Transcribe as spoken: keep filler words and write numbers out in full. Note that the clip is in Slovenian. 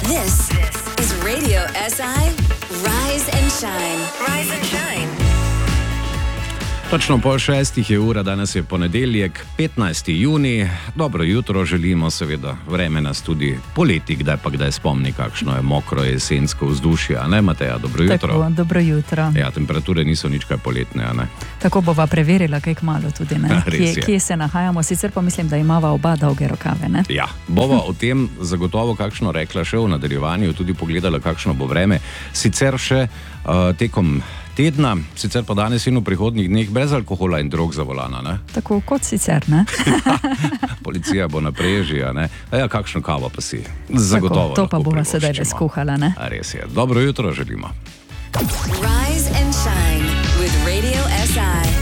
This is Radio S I Rise and Shine. Rise and Shine. Točno pol šestih je ura, danes je ponedeljek, petnajsti junij. Dobro jutro želimo, seveda, vreme nas tudi poleti, kdaj pa kdaj spomni, kakšno je mokro jesensko vzdušje, a ne, Mateja, dobro jutro. Tako, dobro jutro. Ja, temperature niso nič kaj poletne, a ne. Tako bova preverila, kaj kmalo tudi, ne, kje, kje se nahajamo, sicer pa mislim, da imava oba dolge rokave, ne. Ja, bova o tem zagotovo kakšno rekla še v nadaljevanju, tudi pogledala, kakšno bo vreme, sicer še uh, tekom tedna, sicer pa danes in v prihodnjih dneh brez alkohola in drog za volana, ne? Tako kot sicer, ne? Policija bo na preži, a ne? A ja, kakšno kavo pa si? Zagotovo. Tako, to pa bova sedaj že skuhala, ne? A res je. Dobro jutro želimo. Rise and Shine with Radio S I.